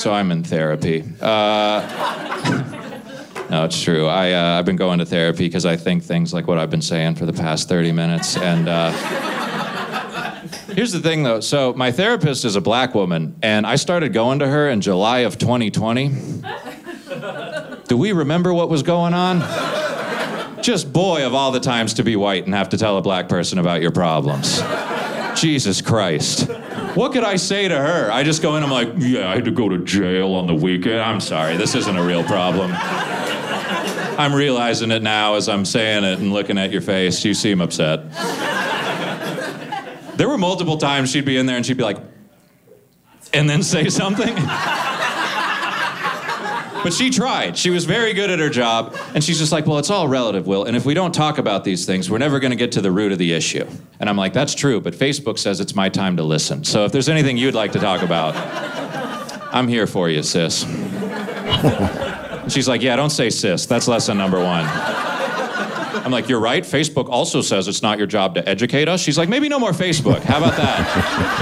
So I'm in therapy. No, it's true. I've been going to therapy because I think things like what I've been saying for the past 30 minutes. And here's the thing, though. So my therapist is a black woman, and I started going to her in July of 2020. Do we remember what was going on? Just boy of all the times to be white and have to tell a black person about your problems. Jesus Christ. What could I say to her? I just go in, I'm like, yeah, I had to go to jail on the weekend. I'm sorry, this isn't a real problem. I'm realizing it now as I'm saying it and looking at your face. You seem upset. There were multiple times she'd be in there and she'd be like, and then say something. But she tried. She was very good at her job. And she's just like, well, it's all relative, Will. And if we don't talk about these things, we're never going to get to the root of the issue. And I'm like, that's true, but Facebook says it's my time to listen. So if there's anything you'd like to talk about, I'm here for you, sis. She's like, yeah, don't say sis. That's lesson number 1. I'm like, you're right. Facebook also says it's not your job to educate us. She's like, maybe no more Facebook. How about that?